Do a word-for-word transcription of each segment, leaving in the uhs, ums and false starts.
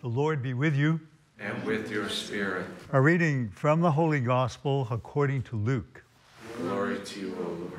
The Lord be with you. And with your spirit. A reading from the Holy Gospel according to Luke. Glory to you, O Lord.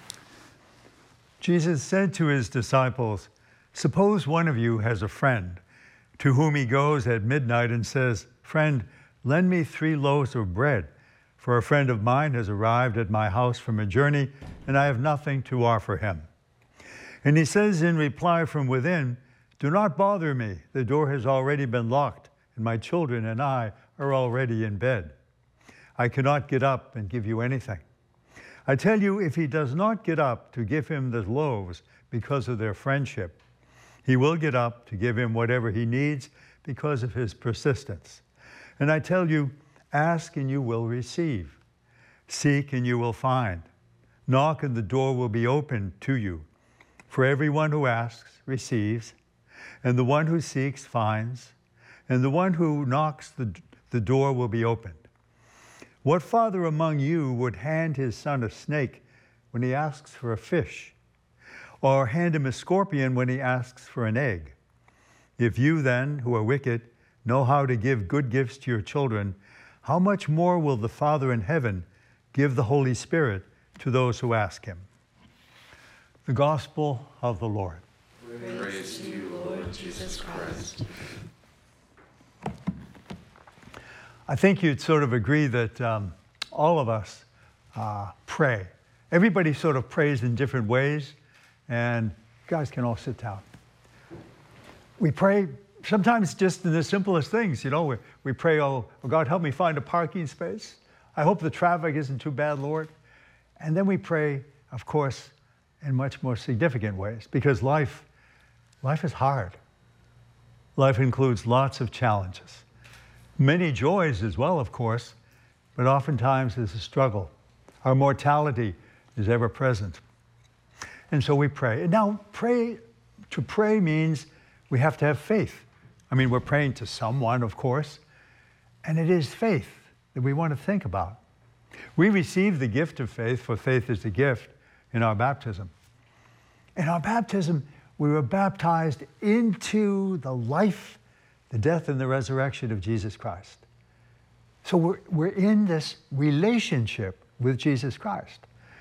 Jesus said to his disciples, "Suppose one of you has a friend to whom he goes at midnight and says, 'Friend, lend me three loaves of bread, for a friend of mine has arrived at my house from a journey, and I have nothing to offer him.' And he says in reply from within, 'Do not bother me. The door has already been locked, and my children and I are already in bed. I cannot get up and give you anything.' I tell you, if he does not get up to give him the loaves because of their friendship, he will get up to give him whatever he needs because of his persistence. And I tell you, ask and you will receive. Seek and you will find. Knock and the door will be opened to you. For everyone who asks receives, and the one who seeks finds, and the one who knocks, the, the door will be opened. What father among you would hand his son a snake when he asks for a fish, or hand him a scorpion when he asks for an egg? If you then, who are wicked, know how to give good gifts to your children, how much more will the Father in heaven give the Holy Spirit to those who ask him?" The Gospel of the Lord. Praise, Praise to you, Lord Jesus Christ. I think you'd sort of agree that um, all of us uh, pray. Everybody sort of prays in different ways, and you guys can all sit down. We pray sometimes just in the simplest things, you know. We, we pray, oh, oh, God, help me find a parking space. I hope the traffic isn't too bad, Lord. And then we pray, of course, in much more significant ways, because life, life is hard. Life includes lots of challenges. Many joys as well, of course, but oftentimes there's a struggle. Our mortality is ever present. And so we pray. And now pray, to pray means we have to have faith. I mean, we're praying to someone, of course, and it is faith that we want to think about. We receive the gift of faith, for faith is a gift, in our baptism. In our baptism, we were baptized into the life, the death and the resurrection of Jesus Christ. So we're, we're in this relationship with Jesus Christ.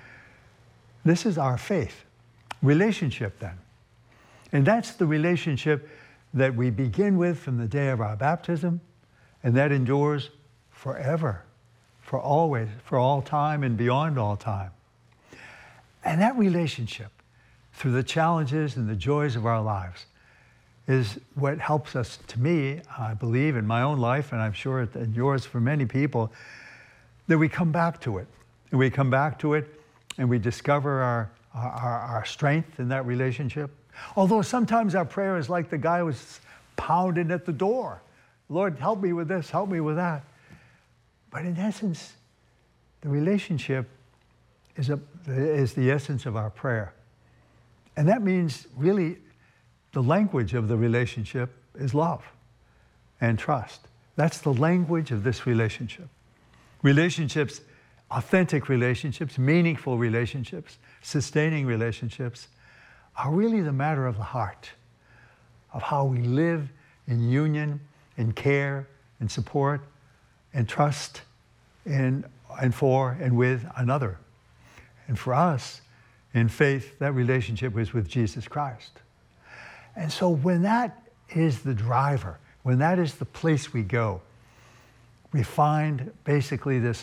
This is our faith. Relationship then. And that's the relationship that we begin with from the day of our baptism, and that endures forever, for always, for all time and beyond all time. And that relationship, through the challenges and the joys of our lives, is what helps us, to me, I believe, in my own life, and I'm sure in yours for many people, that we come back to it. And we come back to it, and we discover our, our, our strength in that relationship. Although sometimes our prayer is like the guy who was pounding at the door. Lord, help me with this, help me with that. But in essence, the relationship is, a, is the essence of our prayer. And that means really the language of the relationship is love and trust. That's the language of this relationship. Relationships, authentic relationships, meaningful relationships, sustaining relationships, are really the matter of the heart, of how we live in union, in care, in support, and trust in, and for and with another. And for us, in faith, that relationship is with Jesus Christ. And so when that is the driver, when that is the place we go, we find basically this